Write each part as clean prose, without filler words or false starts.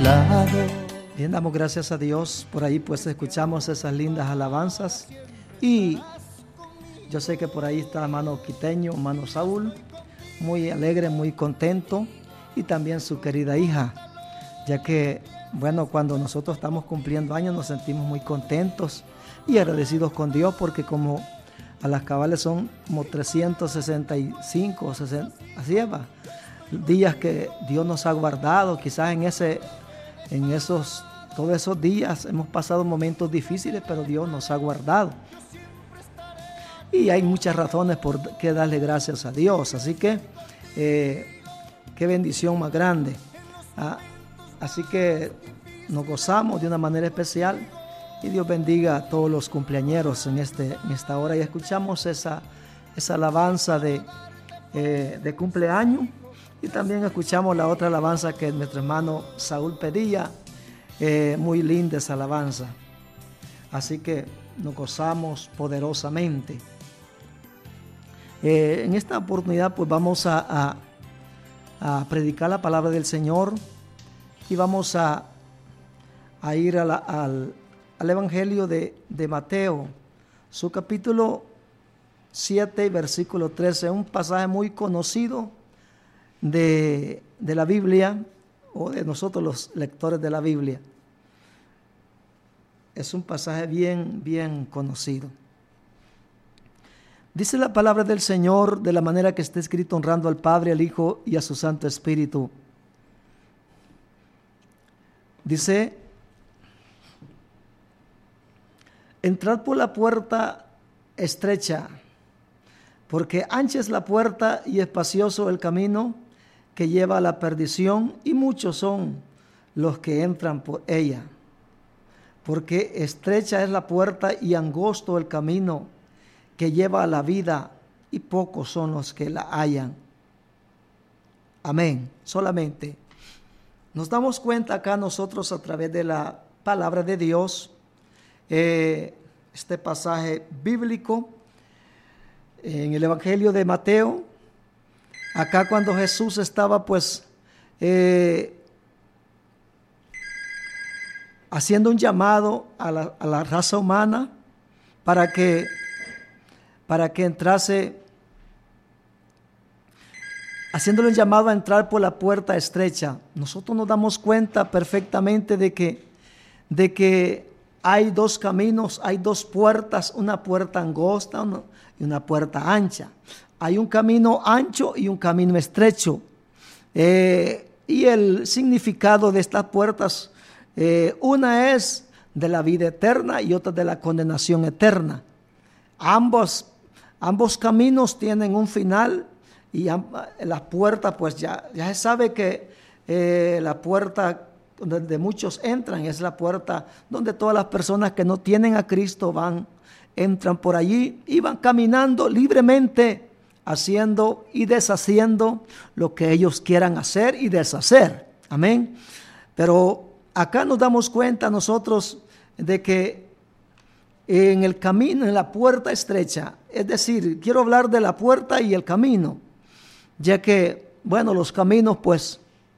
lado. Bien, damos gracias a Dios. Por ahí pues escuchamos esas lindas alabanzas. Y yo sé que por ahí está hermano Quiteño, hermano Saúl, muy alegre, muy contento. Y también su querida hija, ya que, bueno, cuando nosotros estamos cumpliendo años nos sentimos muy contentos y agradecidos con Dios, porque como a las cabales son como 365, 60, así es, días que Dios nos ha guardado. Quizás todos esos días hemos pasado momentos difíciles, pero Dios nos ha guardado. Y hay muchas razones por qué darle gracias a Dios. Así que, qué bendición más grande. Así que nos gozamos de una manera especial. Y Dios bendiga a todos los cumpleañeros en esta hora. Y escuchamos esa alabanza de cumpleaños. Y también escuchamos la otra alabanza que nuestro hermano Saúl pedía. Muy linda esa alabanza. Así que nos gozamos poderosamente. En esta oportunidad pues vamos a predicar la palabra del Señor. Y vamos a ir al Evangelio de Mateo, su capítulo 7, versículo 13, un pasaje muy conocido de la Biblia, o de nosotros los lectores de la Biblia. Es un pasaje bien, bien conocido. Dice la palabra del Señor de la manera que está escrito, honrando al Padre, al Hijo y a su Santo Espíritu. Dice: entrad por la puerta estrecha, porque ancha es la puerta y espacioso el camino que lleva a la perdición, y muchos son los que entran por ella. Porque estrecha es la puerta y angosto el camino que lleva a la vida, y pocos son los que la hallan. Amén. Solamente nos damos cuenta acá nosotros a través de la palabra de Dios, este pasaje bíblico en el Evangelio de Mateo, acá cuando Jesús estaba pues haciendo un llamado a la raza humana para que entrase, haciéndole un llamado a entrar por la puerta estrecha. Nosotros nos damos cuenta perfectamente de que hay dos caminos, hay dos puertas, una puerta angosta y una puerta ancha. Hay un camino ancho y un camino estrecho. Y el significado de estas puertas, una es de la vida eterna y otra de la condenación eterna. Ambos caminos tienen un final, y las puertas, pues ya se sabe que la puerta donde muchos entran es la puerta donde todas las personas que no tienen a Cristo entran por allí y van caminando libremente, haciendo y deshaciendo lo que ellos quieran hacer y deshacer. Amén. Pero acá nos damos cuenta nosotros de que en el camino, en la puerta estrecha, es decir, quiero hablar de la puerta y el camino, ya que, bueno, los caminos pues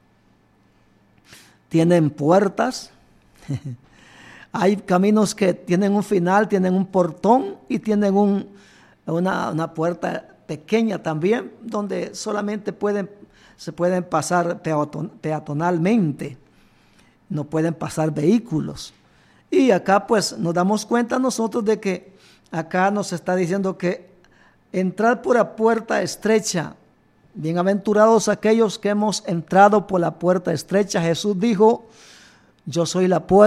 tienen puertas. Hay caminos que tienen un final, tienen un portón y tienen una puerta pequeña también, donde solamente se pueden pasar peatonalmente, no pueden pasar vehículos. Y acá pues nos damos cuenta nosotros de que acá nos está diciendo que entrar por la puerta estrecha. Bienaventurados aquellos que hemos entrado por la puerta estrecha. Jesús dijo: yo soy la puerta.